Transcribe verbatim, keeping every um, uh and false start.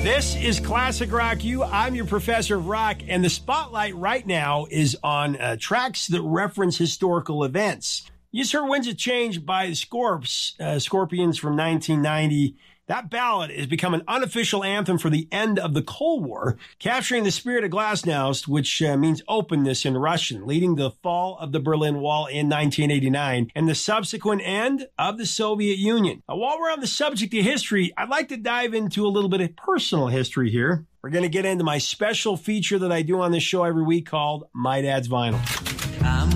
This is Classic Rock U. I'm your professor of rock, and the spotlight right now is on uh, tracks that reference historical events. You just heard Winds of Change by the Scorps, uh, Scorpions from nineteen ninety. That ballad has become an unofficial anthem for the end of the Cold War, capturing the spirit of Glasnost, which uh, means openness in Russian, leading to the fall of the Berlin Wall in nineteen eighty-nine and the subsequent end of the Soviet Union. Now, while we're on the subject of history, I'd like to dive into a little bit of personal history here. We're going to get into my special feature that I do on this show every week called My Dad's Vinyl.